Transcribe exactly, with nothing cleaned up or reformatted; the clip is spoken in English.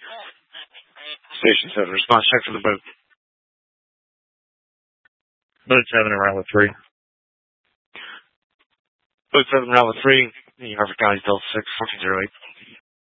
Station seven, response check for the boat. Boat seven and Rally three. Boat seven, Rally three, New Harford County, Delta six, fourteen zero eight.